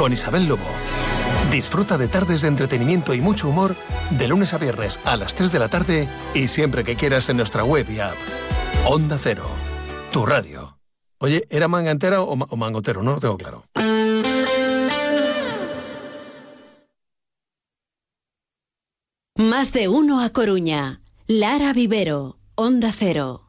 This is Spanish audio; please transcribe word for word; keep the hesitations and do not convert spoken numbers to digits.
con Isabel Lobo. Disfruta de tardes de entretenimiento y mucho humor de lunes a viernes a las tres de la tarde y siempre que quieras en nuestra web y app. Onda Cero, tu radio. Oye, ¿era manga entera o, ma- o mangotero? No lo tengo claro. Más de uno a Coruña. Lara Vivero, Onda Cero.